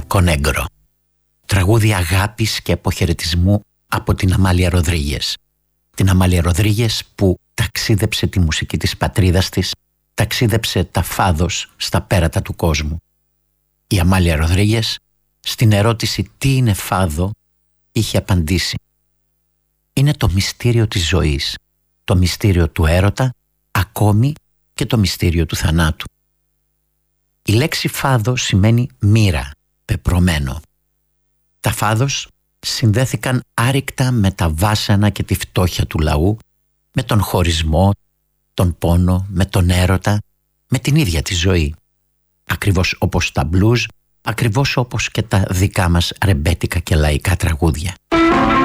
Blanco Negro. Τραγούδι αγάπης και αποχαιρετισμού από την Αμάλια Ροδρίγες. Την Αμάλια Ροδρίγες που ταξίδεψε τη μουσική της πατρίδας της, ταξίδεψε τα φάδος στα πέρατα του κόσμου. Η Αμάλια Ροδρίγες στην ερώτηση «Τι είναι φάδο» είχε απαντήσει: «Είναι το μυστήριο της ζωής, το μυστήριο του έρωτα, ακόμη και το μυστήριο του θανάτου». Η λέξη φάδο σημαίνει μοίρα, πεπρωμένο. Τα φάδος συνδέθηκαν άρρηκτα με τα βάσανα και τη φτώχεια του λαού, με τον χωρισμό, τον πόνο, με τον έρωτα, με την ίδια τη ζωή. Ακριβώς όπως τα μπλουζ, ακριβώς όπως και τα δικά μας ρεμπέτικα και λαϊκά τραγούδια.